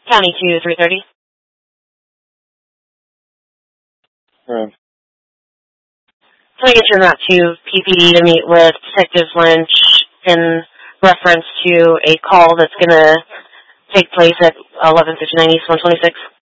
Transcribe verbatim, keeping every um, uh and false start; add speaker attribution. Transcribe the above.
Speaker 1: County two, three thirty.
Speaker 2: Hmm.
Speaker 1: Can I get you route to P P D to meet with Detective Lynch in reference to a call that's going to take place at eleven fifty-nine East one twenty-six?